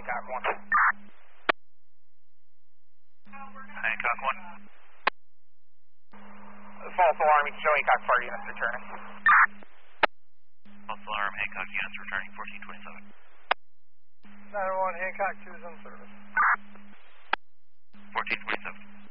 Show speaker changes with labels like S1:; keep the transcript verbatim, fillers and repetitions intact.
S1: Hancock one.
S2: Hancock one.
S1: False alarm, show Hancock fire units returning.
S2: False alarm, Hancock units returning fourteen twenty-seven.
S3: nine one, Hancock two is in service.
S2: fourteen twenty-seven.